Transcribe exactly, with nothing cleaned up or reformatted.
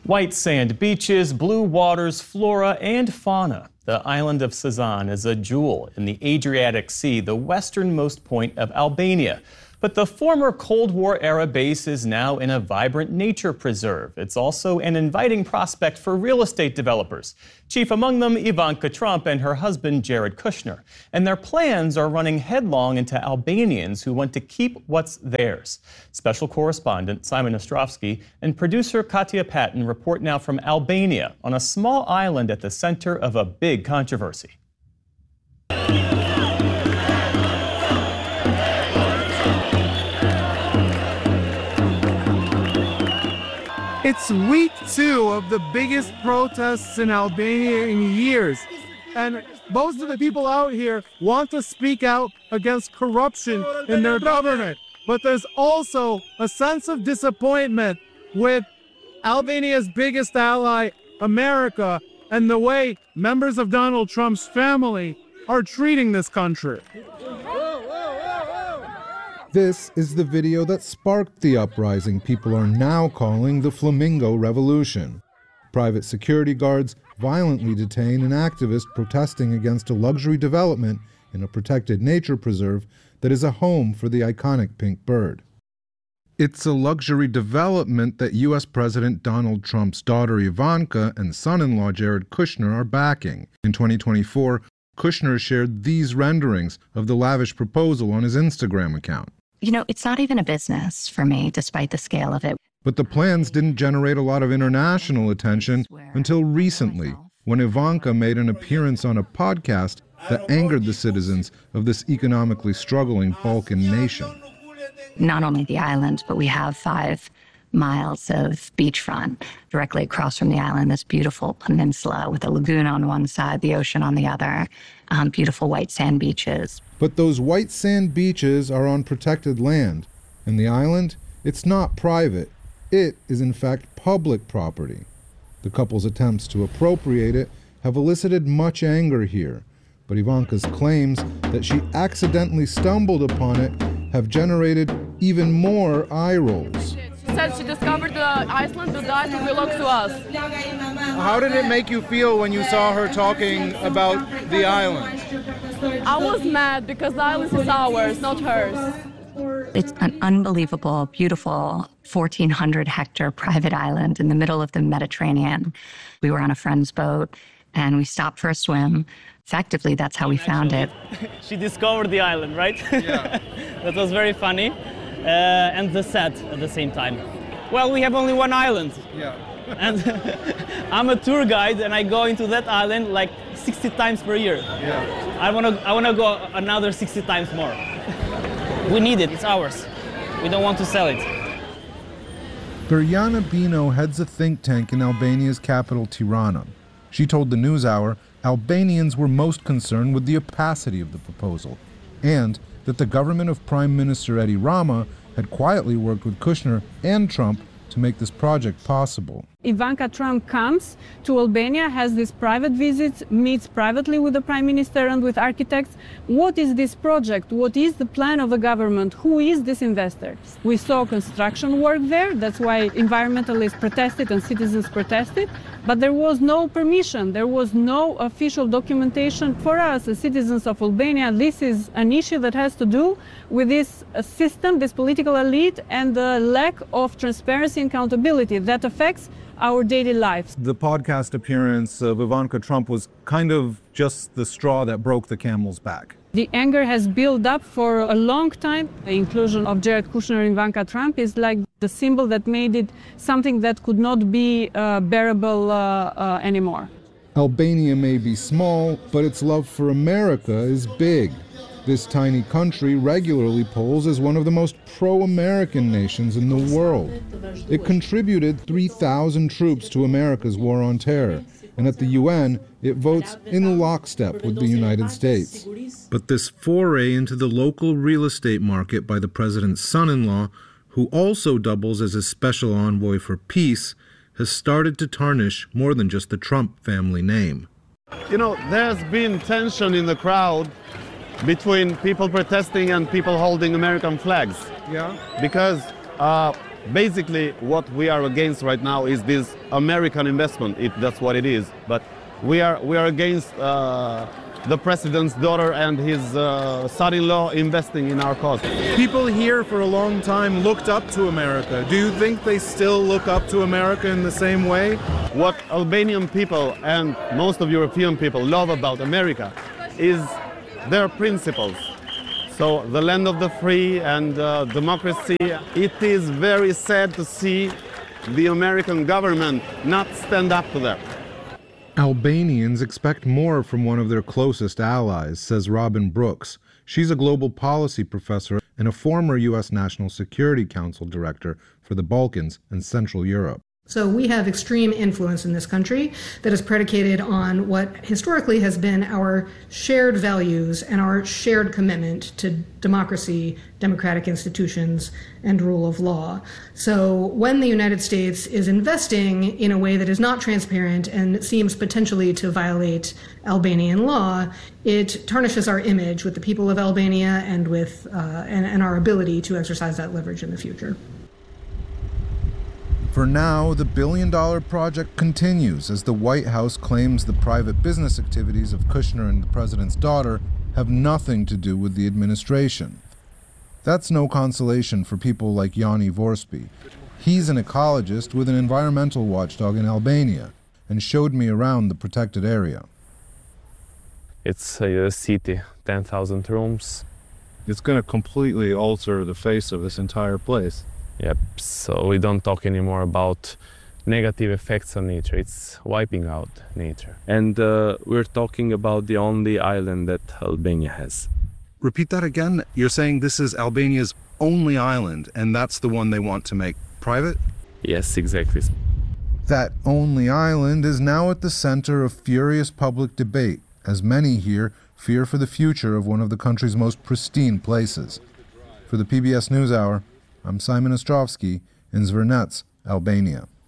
White sand beaches, blue waters, flora, and fauna. The island of Sazan is a jewel in the Adriatic Sea, the westernmost point of Albania. But the former Cold War-era base is now in a vibrant nature preserve. It's also an inviting prospect for real estate developers. Chief among them, Ivanka Trump and her husband, Jared Kushner. And their plans are running headlong into Albanians who want to keep what's theirs. Special correspondent Simon Ostrovsky and producer Katya Patton report now from Albania on a small island at the center of a big controversy. It's week two of the biggest protests in Albania in years. And most of the people out here want to speak out against corruption in their government. But there's also a sense of disappointment with Albania's biggest ally, America, and the way members of Donald Trump's family are treating this country. This is the video that sparked the uprising people are now calling the Flamingo Revolution. Private security guards violently detain an activist protesting against a luxury development in a protected nature preserve that is a home for the iconic pink bird. It's a luxury development that U S President Donald Trump's daughter Ivanka and son-in-law Jared Kushner are backing. In twenty twenty-four, Kushner shared these renderings of the lavish proposal on his Instagram account. You know, it's not even a business for me, despite the scale of it. But the plans didn't generate a lot of international attention until recently, when Ivanka made an appearance on a podcast that angered the citizens of this economically struggling Balkan nation. Not only the island, but we have five miles of beachfront directly across from the island, this beautiful peninsula with a lagoon on one side, the ocean on the other, um, beautiful white sand beaches. But those white sand beaches are on protected land, and the island, it's not private. It is in fact public property. The couple's attempts to appropriate it have elicited much anger here, but Ivanka's claims that she accidentally stumbled upon it have generated even more eye rolls. She said she discovered the Iceland, the island belongs to us. How did it make you feel when you saw her talking about the island? I was mad because the island is ours, not hers. It's an unbelievable, beautiful fourteen hundred hectare private island in the middle of the Mediterranean. We were on a friend's boat and we stopped for a swim. Effectively, that's how we found it. She discovered the island, right? Yeah. That was very funny. Uh, and the sad at the same time. Well, we have only one island. Yeah. And I'm a tour guide and I go into that island like sixty times per year. Yeah. I want to I want to go another sixty times more. We need it, it's ours. We don't want to sell it. Berjana Bino heads a think tank in Albania's capital, Tirana. She told the NewsHour Albanians were most concerned with the opacity of the proposal and that the government of Prime Minister Edi Rama had quietly worked with Kushner and Trump to make this project possible. Ivanka Trump comes to Albania, has these private visits, meets privately with the Prime Minister and with architects. What is this project? What is the plan of the government? Who is this investor? We saw construction work there. That's why environmentalists protested and citizens protested. But there was no permission. There was no official documentation. For us, as citizens of Albania, this is an issue that has to do with this system, this political elite, and the lack of transparency and accountability that affects our daily lives. The podcast appearance of Ivanka Trump was kind of just the straw that broke the camel's back. The anger has built up for a long time. The inclusion of Jared Kushner and Ivanka Trump is like the symbol that made it something that could not be uh, bearable uh, uh, anymore. Albania may be small, but its love for America is big. This tiny country regularly polls as one of the most pro-American nations in the world. It contributed three thousand troops to America's war on terror, and at the U N, it votes in lockstep with the United States. But this foray into the local real estate market by the president's son-in-law, who also doubles as a special envoy for peace, has started to tarnish more than just the Trump family name. You know, there's been tension in the crowd between people protesting and people holding American flags. Yeah. Because uh, basically what we are against right now is this American investment. It, that's what it is. But we are, we are against uh, the president's daughter and his uh, son-in-law investing in our cause. People here for a long time looked up to America. Do you think they still look up to America in the same way? What Albanian people and most of European people love about America is their principles. So the land of the free and uh, democracy. It is very sad to see the American government not stand up to them. Albanians expect more from one of their closest allies, says Robin Brooks. She's a global policy professor and a former U S National Security Council director for the Balkans and Central Europe. So we have extreme influence in this country that is predicated on what historically has been our shared values and our shared commitment to democracy, democratic institutions, and rule of law. So when the United States is investing in a way that is not transparent and seems potentially to violate Albanian law, it tarnishes our image with the people of Albania and with uh, and, and our ability to exercise that leverage in the future. For now, the billion-dollar project continues as the White House claims the private business activities of Kushner and the president's daughter have nothing to do with the administration. That's no consolation for people like Yanni Vorspi. He's an ecologist with an environmental watchdog in Albania and showed me around the protected area. It's a city, ten thousand rooms. It's going to completely alter the face of this entire place. Yep, so we don't talk anymore about negative effects on nature. It's wiping out nature. And uh, we're talking about the only island that Albania has. Repeat that again. You're saying this is Albania's only island, and that's the one they want to make private? Yes, exactly. That only island is now at the center of furious public debate, as many here fear for the future of one of the country's most pristine places. For the P B S NewsHour, I'm Simon Ostrovsky in Zvernets, Albania.